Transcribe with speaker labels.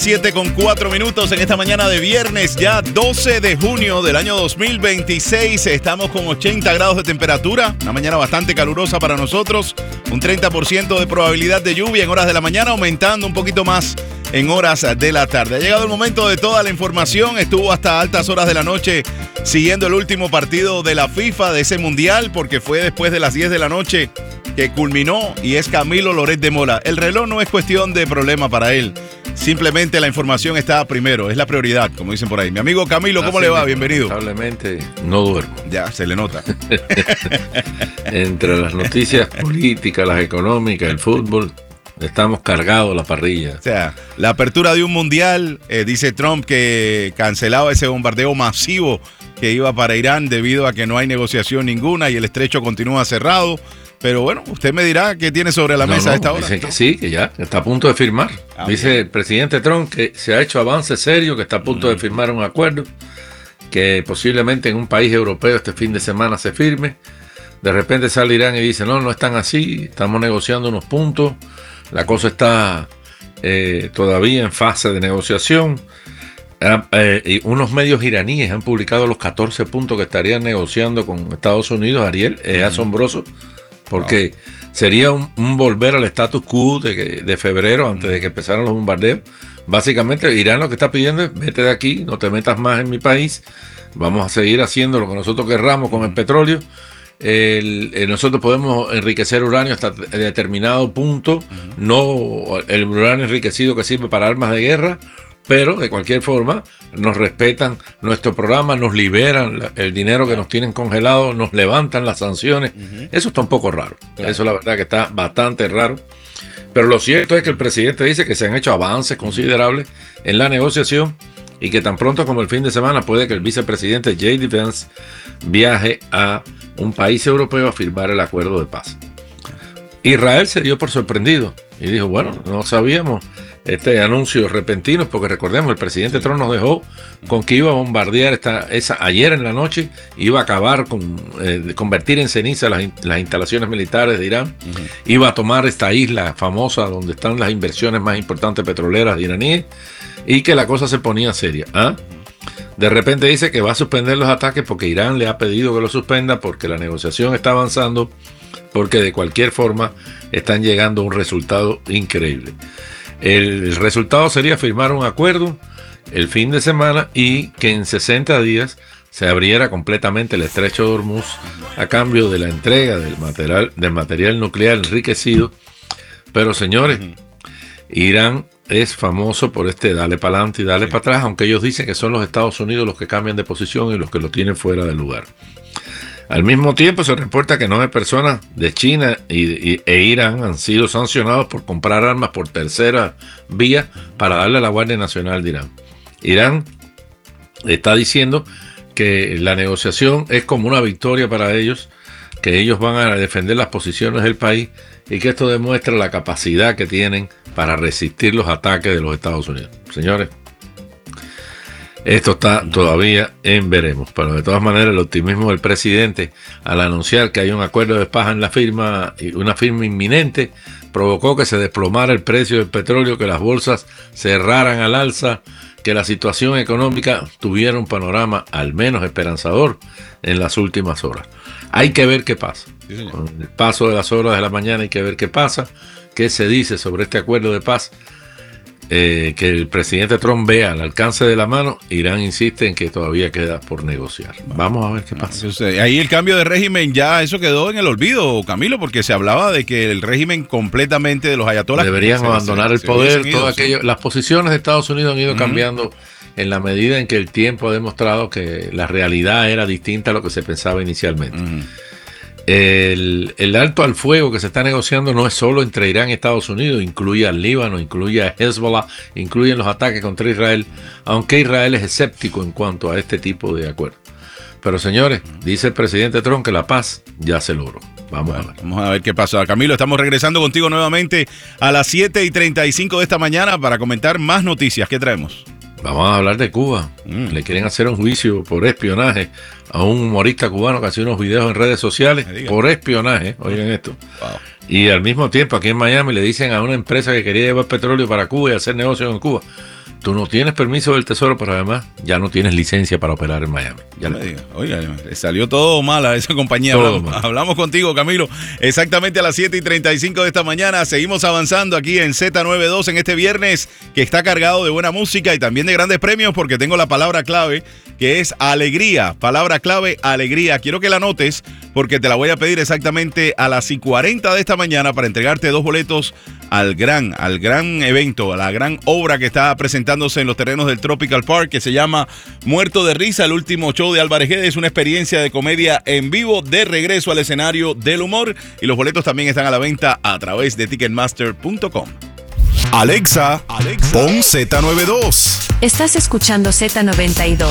Speaker 1: 7:04 en esta mañana de viernes, ya 12 de junio del año 2026. Estamos con 80 grados de temperatura, una mañana bastante calurosa para nosotros, un 30% de probabilidad de lluvia en horas de la mañana, aumentando un poquito más en horas de la tarde. Ha llegado el momento de toda la información, estuvo hasta altas horas de la noche siguiendo el último partido de la FIFA de ese mundial, porque fue después de las 10 de la noche que culminó, y es Camilo Loret de Mola. El reloj no es cuestión de problema para él. Simplemente la información está primero, es la prioridad, como dicen por ahí. Mi amigo Camilo, ¿cómo le va? Bienvenido.
Speaker 2: Lamentablemente no duermo.
Speaker 1: Ya, se le nota.
Speaker 2: Entre las noticias políticas, las económicas, el fútbol, estamos cargados la parrilla.
Speaker 1: O sea, la apertura de un mundial, dice Trump que cancelaba ese bombardeo masivo que iba para Irán debido a que no hay negociación ninguna y el estrecho continúa cerrado. Pero bueno, usted me dirá qué tiene sobre la mesa a esta hora.
Speaker 2: Dicen que sí, que ya está a punto de firmar. Dice el presidente Trump que se ha hecho avance serio, que está a punto de firmar un acuerdo, que posiblemente en un país europeo este fin de semana se firme. De repente sale Irán y dice, no están así, estamos negociando unos puntos, la cosa está todavía en fase de negociación. Y unos medios iraníes han publicado los 14 puntos que estarían negociando con Estados Unidos. Ariel, es asombroso. Porque sería un volver al status quo de febrero, antes de que empezaran los bombardeos. Básicamente, Irán lo que está pidiendo es, vete de aquí, no te metas más en mi país, vamos a seguir haciendo lo que nosotros querramos con el petróleo. Nosotros podemos enriquecer uranio hasta determinado punto, no el uranio enriquecido que sirve para armas de guerra, pero de cualquier forma nos respetan nuestro programa, nos liberan el dinero que nos tienen congelado, nos levantan las sanciones. Eso está un poco raro. Eso la verdad que está bastante raro. Pero lo cierto es que el presidente dice que se han hecho avances considerables en la negociación y que tan pronto como el fin de semana puede que el vicepresidente J.D. Vance viaje a un país europeo a firmar el acuerdo de paz. Israel se dio por sorprendido y dijo, bueno, no sabíamos este anuncio repentino, porque recordemos, el presidente Trump nos dejó con que iba a bombardear ayer en la noche, iba a acabar de convertir en ceniza las instalaciones militares de Irán, iba a tomar esta isla famosa donde están las inversiones más importantes petroleras iraníes, y que la cosa se ponía seria. De repente dice que va a suspender los ataques porque Irán le ha pedido que lo suspenda, porque la negociación está avanzando, porque de cualquier forma están llegando a un resultado increíble. El resultado sería firmar un acuerdo el fin de semana y que en 60 días se abriera completamente el estrecho de Hormuz a cambio de la entrega del material nuclear enriquecido. Pero señores, Irán es famoso por dale para adelante y dale para atrás, aunque ellos dicen que son los Estados Unidos los que cambian de posición y los que lo tienen fuera de lugar. Al mismo tiempo se reporta que 9 personas de China e Irán han sido sancionados por comprar armas por tercera vía para darle a la Guardia Nacional de Irán. Irán está diciendo que la negociación es como una victoria para ellos, que ellos van a defender las posiciones del país y que esto demuestra la capacidad que tienen para resistir los ataques de los Estados Unidos. Señores, esto está todavía en veremos, pero de todas maneras el optimismo del presidente al anunciar que hay un acuerdo de paz en la firma, una firma inminente, provocó que se desplomara el precio del petróleo, que las bolsas cerraran al alza, que la situación económica tuviera un panorama al menos esperanzador en las últimas horas. Hay que ver qué pasa. Con el paso de las horas de la mañana hay que ver qué pasa, qué se dice sobre este acuerdo de paz. Que el presidente Trump vea al alcance de la mano. Irán insiste en que todavía queda por negociar. Vamos a ver qué pasa.
Speaker 1: Ahí el cambio de régimen, ya eso quedó en el olvido, Camilo, porque se hablaba de que el régimen completamente de los ayatolás
Speaker 2: deberían abandonar el poder. Las posiciones de Estados Unidos han ido cambiando en la medida en que el tiempo ha demostrado que la realidad era distinta a lo que se pensaba inicialmente. El alto al fuego que se está negociando no es solo entre Irán y Estados Unidos, incluye al Líbano, incluye a Hezbollah, incluyen los ataques contra Israel, aunque Israel es escéptico en cuanto a este tipo de acuerdos. Pero señores, dice el presidente Trump que la paz ya se logró. Vamos a ver qué pasa. Camilo, estamos regresando contigo nuevamente a las 7:35 de esta mañana para comentar más noticias. ¿Qué traemos? Vamos a hablar de Cuba. Le quieren hacer un juicio por espionaje a un humorista cubano que hace unos videos en redes sociales por espionaje. Oigan esto. Wow. Y al mismo tiempo aquí en Miami le dicen a una empresa que quería llevar petróleo para Cuba y hacer negocios en Cuba tú no tienes permiso del Tesoro, pero además ya no tienes licencia para operar en Miami. Ya
Speaker 1: no me diga. Oiga, le salió todo mal a esa compañía. Hablamos contigo, Camilo, exactamente a las 7:35 de esta mañana. Seguimos avanzando aquí en Z92 en este viernes que está cargado de buena música y también de grandes premios, porque tengo la palabra clave, que es alegría. Palabra clave, alegría. Quiero que la anotes porque te la voy a pedir exactamente a las 40 de esta mañana para entregarte 2 boletos al gran evento, a la gran obra que está presentándose en los terrenos del Tropical Park, que se llama Muerto de Risa, el último show de Álvarez Guedes. Es una experiencia de comedia en vivo de regreso al escenario del humor, y los boletos también están a la venta a través de Ticketmaster.com.
Speaker 3: Alexa, pon Z92.
Speaker 4: Estás escuchando Z92.